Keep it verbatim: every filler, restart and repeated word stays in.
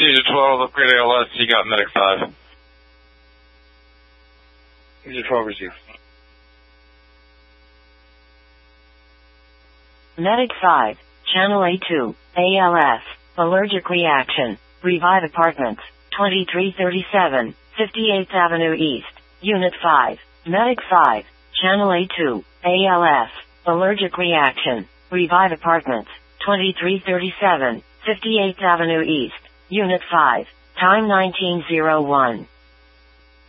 Procedure twelve, upgrade A L S, you got Medic five. Procedure twelve received. Medic five, Channel A two, A L S, allergic reaction, Revive Apartments, twenty-three thirty-seven, fifty-eighth Avenue East, Unit five, Medic five, Channel A two, A L S, allergic reaction, Revive Apartments, twenty-three thirty-seven, fifty-eighth Avenue East, Unit five, time nineteen oh one.